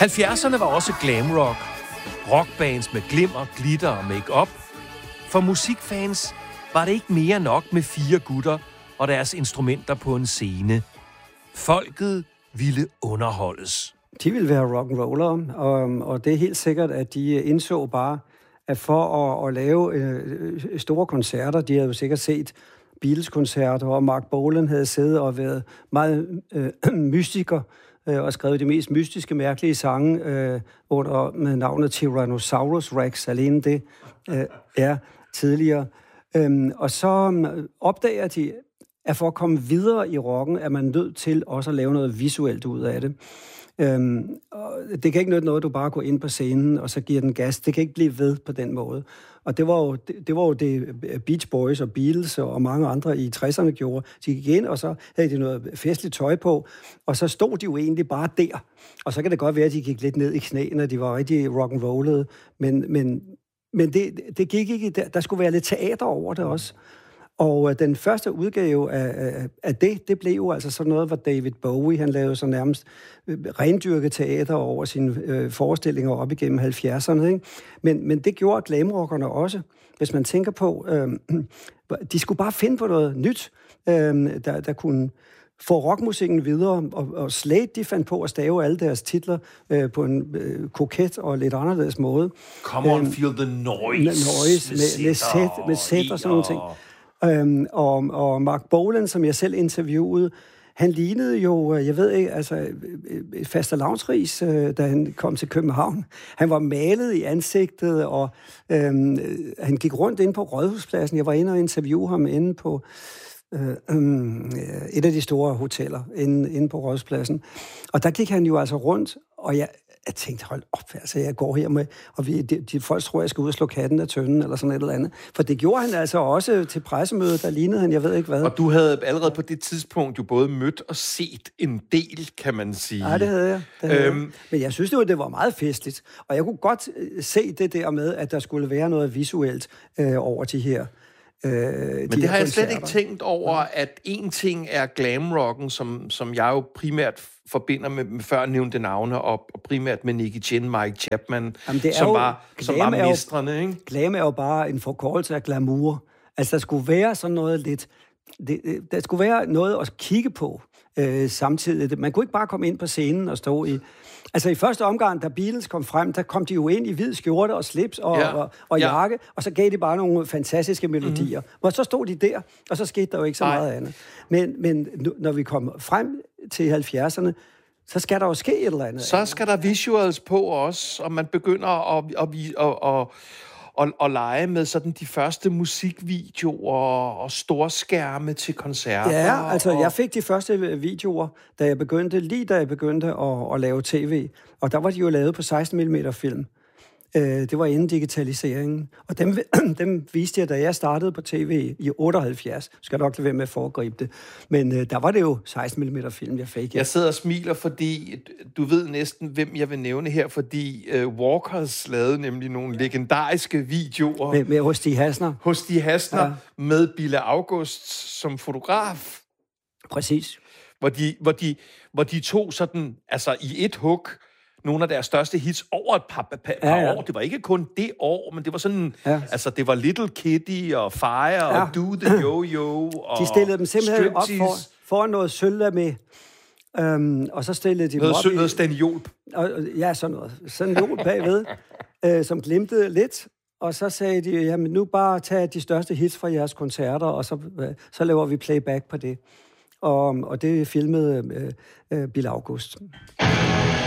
70'erne var også glam rock. Rockbands med glimmer, glitter og make-up. For musikfans var det ikke mere nok med 4 gutter og deres instrumenter på en scene. Folket ville underholdes. De ville være rock'n'rollere, og det er helt sikkert, at de indså bare, at for at lave store koncerter, de havde jo sikkert set Beatles-koncerter, og Mark Bolan havde siddet og været meget mystiker, og skrevet de mest mystiske, mærkelige sange med navnet Tyrannosaurus Rex, alene det tidligere. Og så opdager de, at for at komme videre i rocken, er man nødt til også at lave noget visuelt ud af det. Det kan ikke nytte noget, du bare går ind på scenen, og så giver den gas. Det kan ikke blive ved på den måde. Og det var jo det Beach Boys og Beatles og mange andre i 60'erne gjorde. De gik ind, og så havde de noget festligt tøj på, og så stod de jo egentlig bare der. Og så kan det godt være, at de gik lidt ned i knæene, og de var rigtig rock'n'rollede, men det gik ikke. Der skulle være lidt teater over det også. Og den første udgave af det blev jo altså sådan noget, hvor David Bowie, han lavede så nærmest rendyrket teater over sine forestillinger op igennem 70'erne. Ikke? Men det gjorde glamrockerne også. Hvis man tænker på, de skulle bare finde på noget nyt, der kunne få rockmusikken videre, og Slade, de fandt på at stave alle deres titler på en koket og lidt anderledes måde. Come on, feel the noise. Med sæt og sådan nogle ting. Og Mark Bolan, som jeg selv interviewede, han lignede jo, jeg ved ikke, altså fastelavnsris, da han kom til København. Han var malet i ansigtet, og han gik rundt ind på Rådhuspladsen. Jeg var inde og interviewe ham inde på et af de store hoteller inde på Rådhuspladsen. Og der gik han jo altså rundt, og jeg tænkte, hold op, altså jeg går her med, og de folk tror, jeg skal ud og slå katten af tønden, eller sådan et eller andet. For det gjorde han altså også til pressemødet, der lignede han, jeg ved ikke hvad. Og du havde allerede på det tidspunkt jo både mødt og set en del, kan man sige. Nej, det havde jeg. Men jeg synes det var meget festligt, og jeg kunne godt se det der med, at der skulle være noget visuelt over de her men det har jeg slet ikke tænkt over, at en ting er glamrocken, som jeg jo primært forbinder med før nævnte navne, og primært med Nicky Chinn, Mike Chapman, som var mestrene, ikke? Glam er jo bare en forkortelse af glamour. Altså, der skulle være sådan noget lidt... Der skulle være noget at kigge på samtidig. Man kunne ikke bare komme ind på scenen og stå i... Altså i første omgang, da Beatles kom frem, der kom de jo ind i hvid skjorte og slips og jakke, og så gav de bare nogle fantastiske melodier. Og så stod de der, og så skete der jo ikke så meget andet. Men når vi kom frem til 70'erne, så skal der jo ske et eller andet. Så skal der visuals på også, og man begynder at lege med sådan de første musikvideoer og storskærme til koncerter. Ja, altså jeg fik de første videoer, da jeg begyndte at lave tv. Og der var de jo lavet på 16 mm film. Det var inden digitaliseringen. Og dem viste jeg, da jeg startede på tv i 78. Skal nok lade være med at foregribe det. Men der var det jo 16 mm film, jeg fik. Jeg sidder og smiler, fordi du ved næsten, hvem jeg vil nævne her, fordi Walkers lavede nemlig nogle legendariske videoer. Med hos Stig Hassner. Med Bille August som fotograf. Præcis. Hvor de tog sådan, altså i et hug, nogle af deres største hits over et par år. Det var ikke kun det år, men det var sådan... Ja. Altså, det var Little Kitty og Fire og Do the Yo-Yo og de stillede dem simpelthen op foran noget sølv med... og så stillede de dem op noget staniolp. Ja, sådan noget. Sådan jol bagved, som glimtede lidt. Og så sagde de, jamen nu bare tag de største hits fra jeres koncerter, og så laver vi playback på det. Og det filmede Bille August.